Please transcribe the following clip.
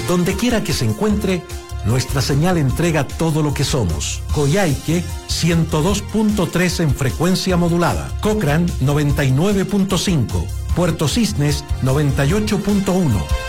Donde quiera que se encuentre, nuestra señal entrega todo lo que somos. Coyhaique 102.3 en frecuencia modulada. Cochrane 99.5. Puerto Cisnes 98.1.